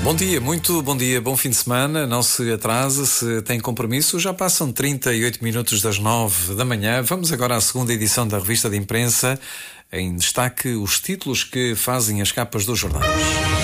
Bom dia, muito bom dia, bom fim de semana. Não se atrase, se tem compromisso. Já passam 38 minutos das 9 da manhã. Vamos agora à segunda edição da revista de imprensa. Em destaque, os títulos que fazem as capas dos jornais.